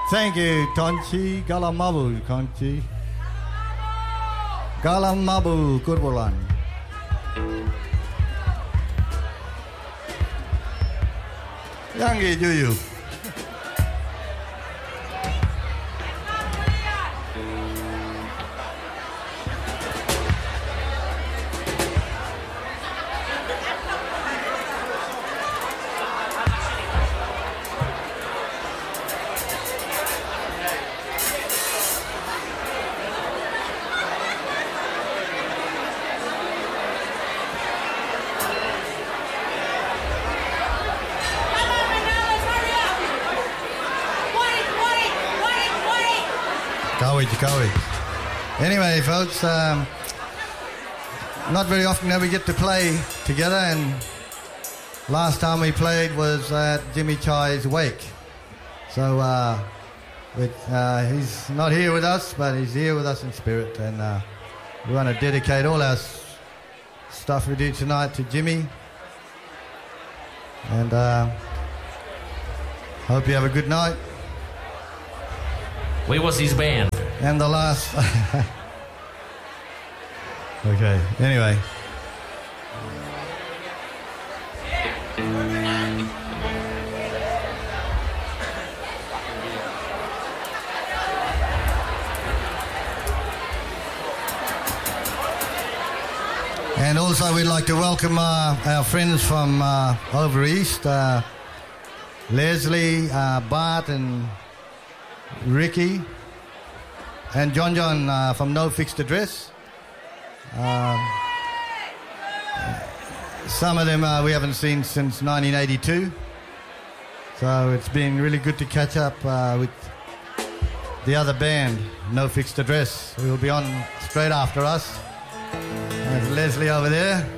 Thank you, Tonchi. Galamabu, Tonchi. Galamabu, Kurbolan. Yangi Juyu. Anyway, folks, not very often that we get to play together, and last time we played was at Jimmy Chai's wake. So he's not here with us, but he's here with us in spirit, and we want to dedicate all our stuff we do tonight to Jimmy. And hope you have a good night. Where was his band? And the last... Okay, anyway. And also we'd like to welcome our friends from over east, Leslie, Bart and Ricky, and John from No Fixed Address. Some of them we haven't seen since 1982, so it's been really good to catch up with the other band, No Fixed Address, who will be on straight after us. There's Leslie over there.